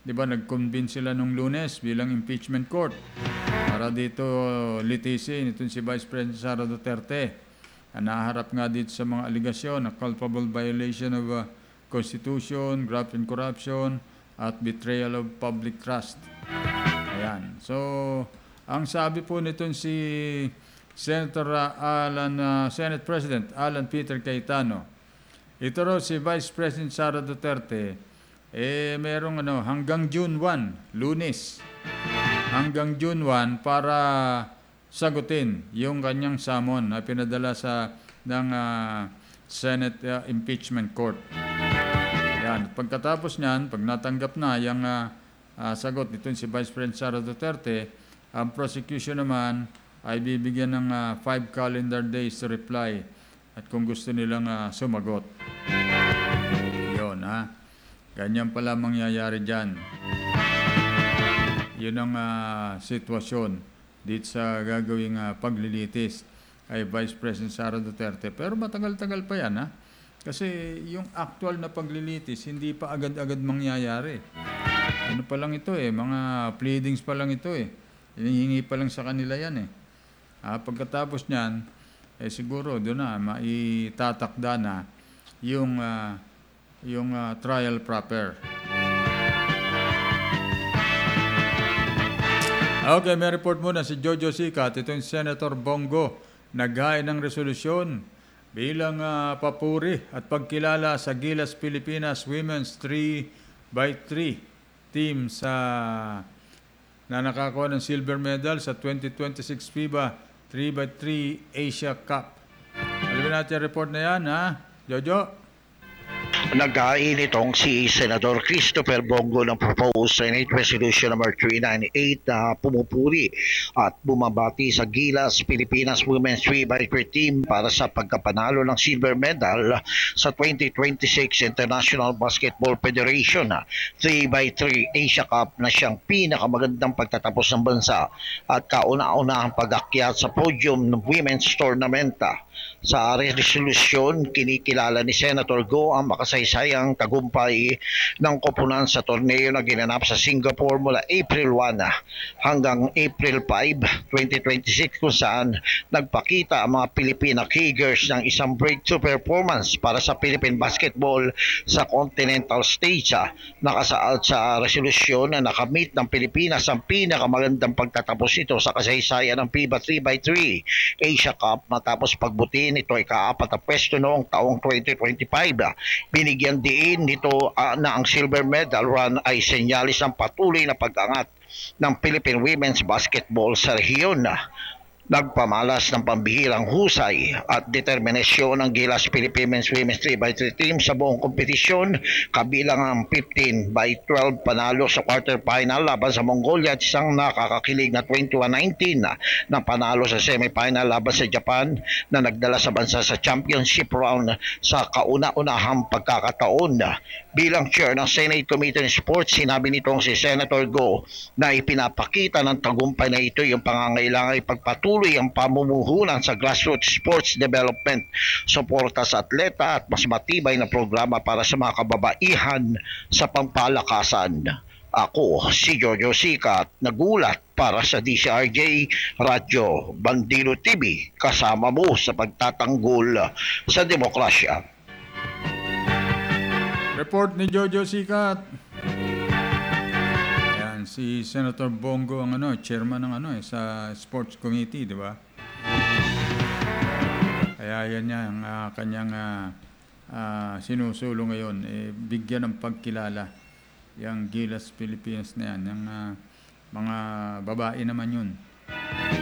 di ba, nag-convince sila nung Lunes bilang impeachment court para dito litisin itong si Vice President Sara Duterte. Naharap nga dito sa mga aligasyon na culpable violation of Constitution, graft and corruption, at betrayal of public trust. Ayan. So, ang sabi po nitong si Senator Senate President Alan Peter Cayetano, ito raw si Vice President Sara Duterte, merong hanggang June 1, Lunes, hanggang June 1 para sagutin yung kanyang summon na pinadala ng Senate Impeachment Court. Yan. Pagkatapos niyan, pag natanggap na yung sagot nitong si Vice President Sara Duterte, ang prosecution naman ay bibigyan ng 5 calendar days to reply at kung gusto nilang sumagot. Yun, ganyan pala mangyayari dyan. Yun ang sitwasyon dito sa gagawing paglilitis kay Vice President Sara Duterte. Pero matagal-tagal pa yan, kasi yung actual na paglilitis hindi pa agad-agad mangyayari. Ano pa lang ito mga pleadings pa lang ito hinihingi pa lang sa kanila yan pagkatapos niyan, siguro doon na maitatakda na yung trial proper. Okay, may report muna si Jojo Sicat. Ito yung Senator Bongo. Naghain ng resolusyon bilang papuri at pagkilala sa Gilas Pilipinas Women's 3x3 team na nakakuha ng silver medal sa 2026 FIBA 3x3 Asia Cup. Alamin natin ang report na yan, Jojo? Naghain itong si Senator Christopher Bongo ng proposed Senate Resolution number 398 na pumupuri at bumabati sa Gilas Pilipinas Women's 3x3 team para sa pagkapanalo ng silver medal sa 2026 International Basketball Federation 3x3 Asia Cup na siyang pinakamagandang pagtatapos ng bansa at kauna-unahang pag-akyat sa podium ng women's tournament. Sa resolution, kinikilala ni Senator Go ang makasaysayang tagumpay ng koponan sa torneo na ginanap sa Singapore mula April 1 hanggang April 5, 2026 kung saan nagpakita ang mga Pilipina Kegers ng isang breakthrough performance para sa Philippine basketball sa continental stage. Nakasaad sa resolusyon na nakamit ng Pilipinas ang pinakamagandang pagtatapos nito sa kasaysayan ng FIBA 3x3 Asia Cup matapos pagbutin ito ay kaapat na pwesto noong taong 2025. Binigyan din nito na ang silver medal run ay senyalis ng patuloy na pag-angat ng Philippine women's basketball sa rehiyon. Nagpamalas ng pambihirang husay at determinasyon ng Gilas Philippines Women's 3x3 team sa buong kompetisyon, kabilang ang 15-12 panalo sa quarterfinal laban sa Mongolia at isang nakakakilig na 21-19 na panalo sa semifinal laban sa Japan na nagdala sa bansa sa championship round sa kauna-unahang pagkakataon. Bilang chair ng Senate Committee on Sports, sinabi nitong si Senator Go na ipinapakita ng tagumpay na ito yung pangangailangan ipagpatuloy ang pamumuhunan sa grassroots sports development, suporta sa atleta at mas matibay na programa para sa mga kababaihan sa pampalakasan. Ako, si Jojo Sicat, nagulat para sa DCRJ Radyo Bandilo TV, kasama mo sa pagtatanggol sa demokrasya. Report ni Jojo Sicat. Yan, si Senator Bongo ang chairman ng sa Sports Committee, di ba? Kaya yan niya ang kanyang sinusulo ngayon, bigyan ng pagkilala yung Gilas Pilipinas na yan, yung mga babae naman yun.